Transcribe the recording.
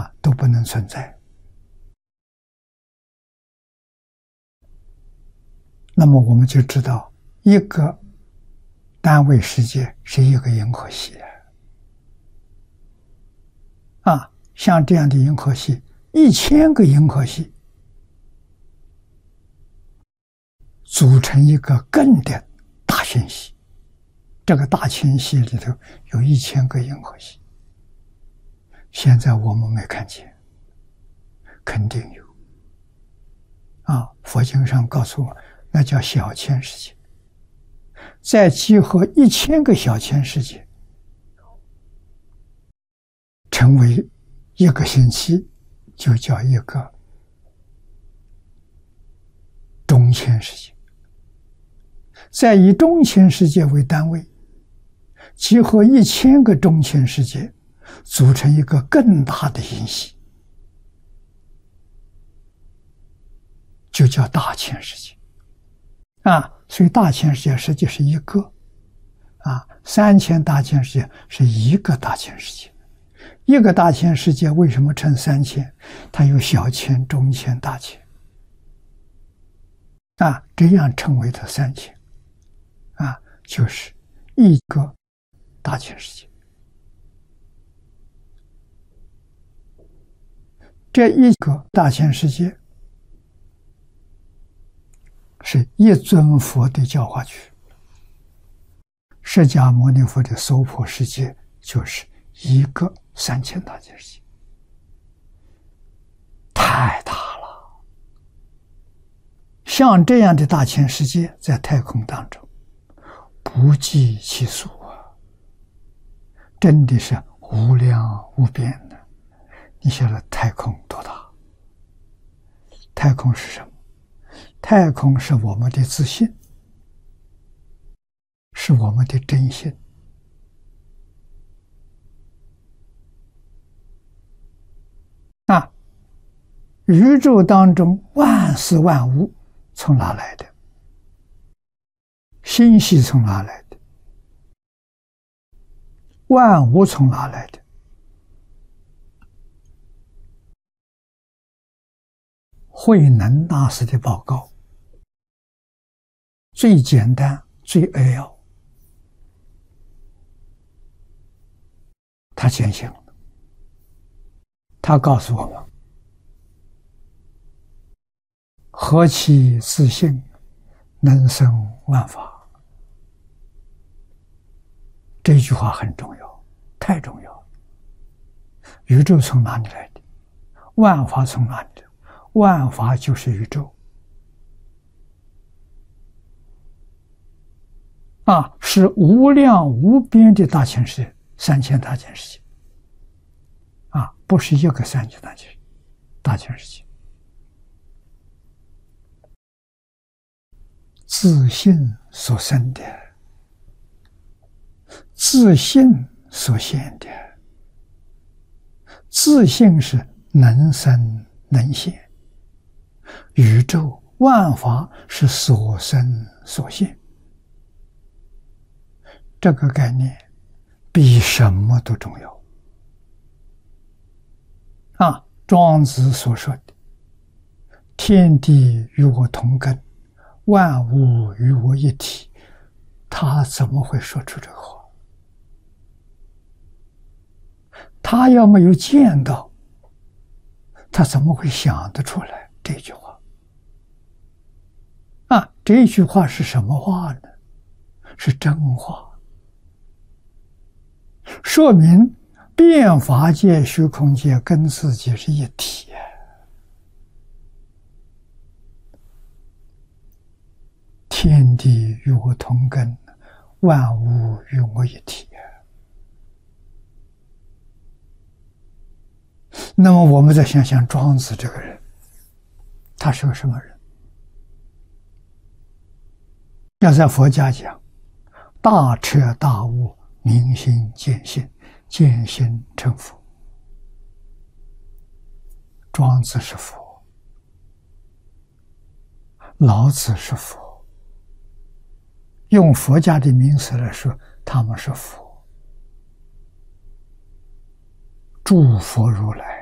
都不能存在。那么我们就知道，一个单位世界是一个银河系像这样的银河系，1000个银河系组成一个更的大星系。这个大星系里头有1000个银河系，现在我们没看见，肯定有。佛经上告诉我，那叫小千世界。再集合1000个小千世界，成为一个星期，就叫一个中千世界。再以中千世界为单位，集合1000个中千世界，组成一个更大的星系，就叫大千世界。所以大千世界实际是一个，3000大千世界是一个大千世界。一个大千世界为什么称3000？它有小千、中千、大千这样称为它3000就是一个大千世界。这一个大千世界是一尊佛的教化区，释迦牟尼佛的娑婆世界就是一个3000大千世界，太大了。像这样的大千世界在太空当中不计其数真的是无量无边的。你晓得太空多大？太空是什么？太空是我们的自信，是我们的真心。宇宙当中万事万物从哪来的？星系从哪来的？万物从哪来的？慧能大师的报告最简单最扼要，他显现了。他告诉我们，何其自性，能生万法。这句话很重要，太重要了。宇宙从哪里来的？万法从哪里来的？万法就是宇宙是无量无边的大千世界，3000大千世界不是一个3000大千世界。自性所生的，自性所现的。自性是能生能现，宇宙万法是所生所现。这个概念比什么都重要庄子所说的天地与我同根，万物与我一体，他怎么会说出这个话？他要没有见到，他怎么会想得出来这句话？这句话是什么话呢？是真话，说明变法界、虚空界跟自己是一体天地与我同根，万物与我一体那么我们再想想庄子这个人，他是个什么人？要在佛家讲，大彻大悟，明心见性，见性成佛。庄子是佛，老子是佛，用佛家的名词来说，他们是佛。诸佛如来